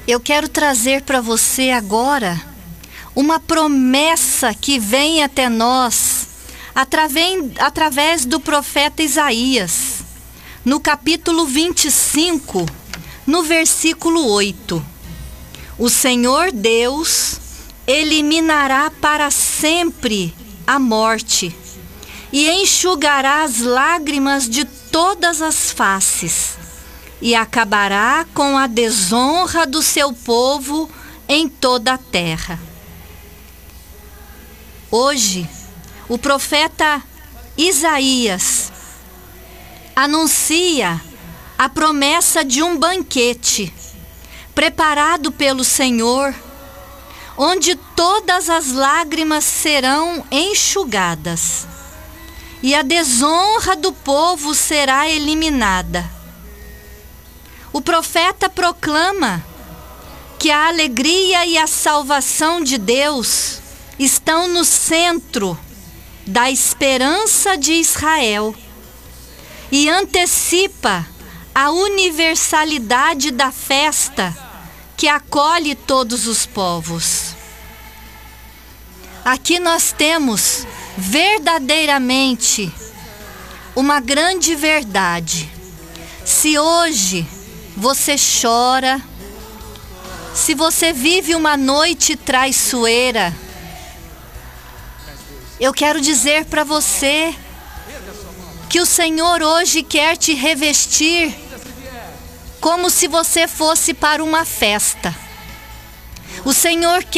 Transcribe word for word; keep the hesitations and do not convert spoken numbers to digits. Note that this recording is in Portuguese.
Eu quero trazer para você agora uma promessa que vem até nós através, através do profeta Isaías, no capítulo vinte e cinco, no versículo oito. O Senhor Deus eliminará para sempre a morte e enxugará as lágrimas de todas as faces, e acabará com a desonra do seu povo em toda a terra. Hoje, o profeta Isaías anuncia a promessa de um banquete preparado pelo Senhor, onde todas as lágrimas serão enxugadas e a desonra do povo será eliminada. O profeta proclama que a alegria e a salvação de Deus estão no centro da esperança de Israel e antecipa a universalidade da festa que acolhe todos os povos. Aqui nós temos verdadeiramente uma grande verdade. Se hoje você chora, se você vive uma noite traiçoeira, eu quero dizer para você que o Senhor hoje quer te revestir como se você fosse para uma festa. O Senhor quer